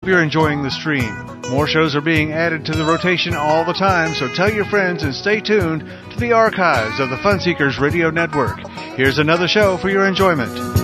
you're enjoying the stream. More shows are being added to the rotation all the time, so tell your friends and stay tuned to the archives of the Funseekers Radio Network. Here's another show for your enjoyment.